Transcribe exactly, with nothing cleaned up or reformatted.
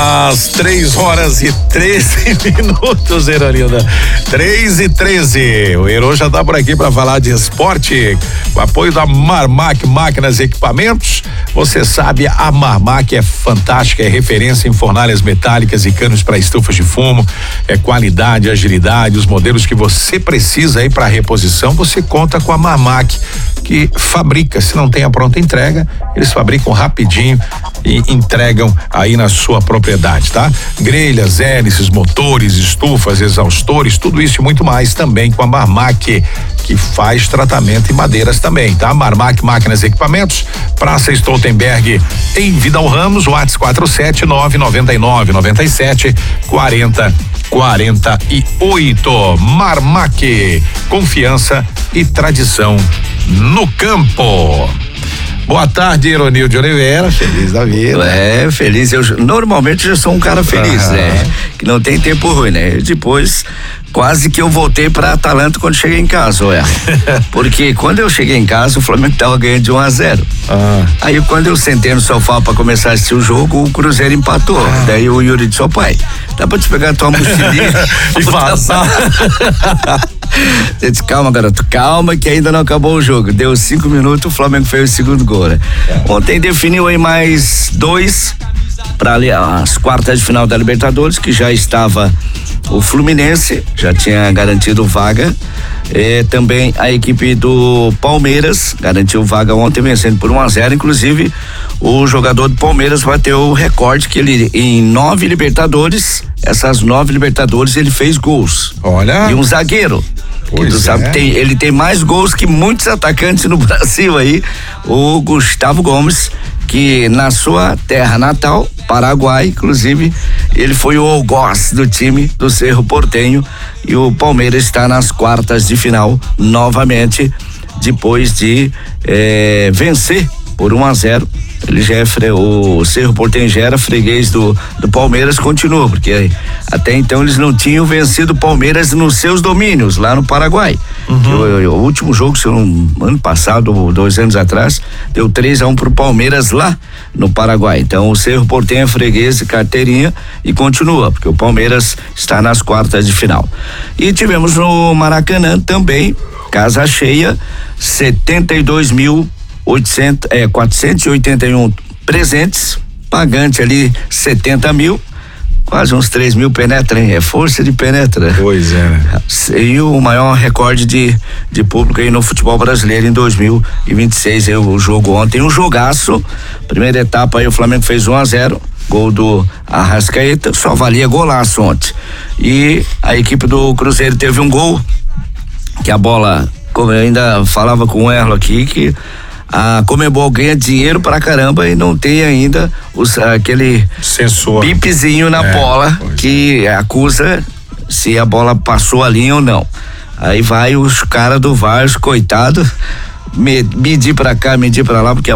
Às três horas e treze minutos, Heronilda. Três e treze. O Herô já tá por aqui para falar de esporte. Com apoio da Marmac Máquinas e Equipamentos. Você sabe, a Marmac é fantástica, é referência em fornalhas metálicas e canos para estufas de fumo. É qualidade, agilidade, os modelos que você precisa aí para reposição, você conta com a Marmac, que fabrica. Se não tem a pronta entrega, eles fabricam rapidinho e entregam aí na sua propriedade, tá? Grelhas, hélices, motores, estufas, exaustores, tudo isso e muito mais também com a Marmac, que faz tratamento em madeiras também, tá? Marmac Máquinas e Equipamentos, Praça Stoltenberg, em Vidal Ramos, WhatsApp quatro sete nove nove nove nove sete quarenta quarenta e oito. Marmac, confiança e tradição no campo. Boa tarde, Ironildo Oliveira, feliz da vida. É, feliz, eu normalmente eu sou um cara feliz, ah. né? Que não tem tempo ruim, né? Depois, quase que eu voltei pra Atalanta quando cheguei em casa, ué. Porque quando eu cheguei em casa, o Flamengo tava ganhando de um a zero. Ah. Aí quando eu sentei no sofá pra começar a assistir o jogo, o Cruzeiro empatou. Ah. Daí o Yuri disse, ó pai, dá pra te pegar a tua mochilinha e vazar. Eu disse, calma, garoto, calma que ainda não acabou o jogo. Deu cinco minutos, o Flamengo fez o segundo gol, né? É. Ontem definiu aí mais dois para as quartas de final da Libertadores, que já estava o Fluminense, já tinha garantido vaga. É, também a equipe do Palmeiras garantiu vaga ontem, vencendo por um a zero. Inclusive, o jogador do Palmeiras bateu o recorde que ele, em nove Libertadores, essas nove Libertadores, ele fez gols. Olha. E um zagueiro. Pois tu é. sabe, tem, ele tem mais gols que muitos atacantes no Brasil aí, o Gustavo Gomes, que na sua terra natal, Paraguai, inclusive, ele foi o algoz do time do Cerro Porteño, e o Palmeiras está nas quartas de final novamente, depois de eh, vencer por um a zero. Ele já é fre... o Cerro Porteño já era freguês do, do Palmeiras, continua, porque até então eles não tinham vencido o Palmeiras nos seus domínios, lá no Paraguai. Uhum. O, o último jogo, se não, ano passado, dois anos atrás, deu três a um pro Palmeiras lá no Paraguai. Então o Cerro Porteño é freguês de carteirinha e continua, porque o Palmeiras está nas quartas de final. E tivemos no Maracanã também, casa cheia, setenta e dois mil oitocentos, é, quatrocentos e oitenta e um presentes, pagante ali setenta mil, quase uns três mil penetra, hein? É força de penetra. Pois é, né? E o maior recorde de, de público aí no futebol brasileiro em dois mil e vinte e seis, aí, o jogo ontem, um jogaço, primeira etapa aí o Flamengo fez um a zero, gol do Arrascaeta, só valia golaço ontem. E a equipe do Cruzeiro teve um gol, que a bola, como eu ainda falava com o Erlo aqui, que a Conmebol ganha dinheiro pra caramba e não tem ainda os, aquele sensor, bipzinho na é, bola que é. acusa se a bola passou a linha ou não. Aí vai os caras do V A R, os coitados, medir pra cá, medir pra lá, porque a